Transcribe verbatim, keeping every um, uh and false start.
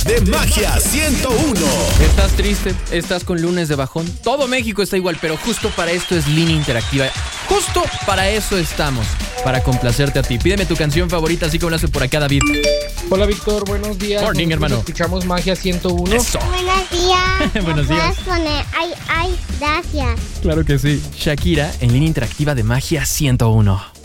de Magia ciento uno. ¿Estás triste? ¿Estás con lunes de bajón? Todo México está igual, pero justo para esto es Línea Interactiva. Justo para eso estamos, para complacerte a ti. Pídeme tu canción favorita, así como lo hace por acá David. Hola Víctor, buenos días. Morning, hermano. Escuchamos Magia ciento uno. Eso. Buenos días. Buenos días. ¿Puedes poner ay, ay, gracias? Claro que sí. Shakira en Línea Interactiva de Magia ciento uno.